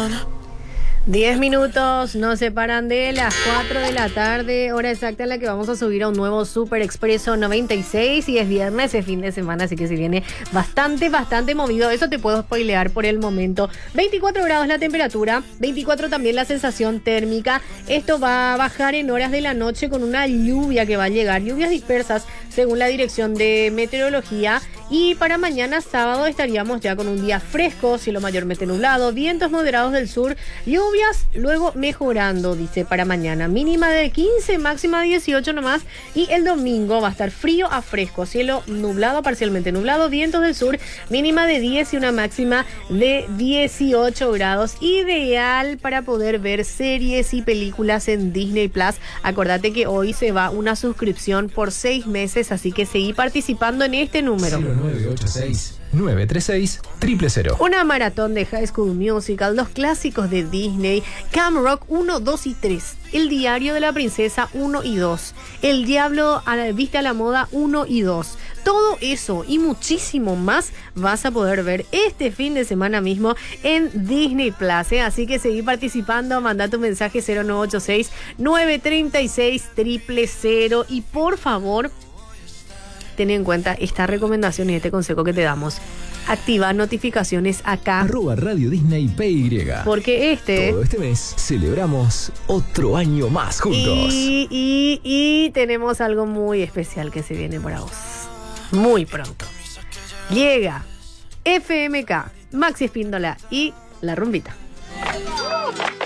10 minutos nos separan de las 4 de la tarde, hora exacta en la que vamos a subir a un nuevo Super Expreso 96 y es viernes, es fin de semana, así que se viene bastante movido. Eso te puedo spoilear por el momento. 24 grados la temperatura, 24 también la sensación térmica. Esto va a bajar en horas de la noche con una lluvia que va a llegar, lluvias dispersas según la Dirección de Meteorología. Y para mañana sábado estaríamos ya con un día fresco, cielo mayormente nublado, vientos moderados del sur, lluvias luego mejorando, dice para mañana. Mínima de 15, máxima de 18 nomás. Y el domingo va a estar frío a fresco, cielo nublado, parcialmente nublado, vientos del sur, mínima de 10 y una máxima de 18 grados. Ideal para poder ver series y películas en Disney Plus. Acordate que hoy se va una suscripción por 6 meses, así que seguí participando en este número. 0986-936-000. Una maratón de High School Musical, los clásicos de Disney, Camp Rock 1, 2 y 3, El diario de la princesa 1 y 2, El diablo viste a la moda 1 y 2. Todo eso y muchísimo más vas a poder ver este fin de semana mismo en Disney Plus, ¿eh? Así que seguí participando, manda tu mensaje 0986-936-000 y por favor, ten en cuenta esta recomendación y este consejo que te damos. Activa notificaciones acá. @Radio Disney PY. Porque todo este mes celebramos otro año más juntos. Y tenemos algo muy especial que se viene para vos. Muy pronto. Llega FMK, Maxi Espíndola y La Rumbita.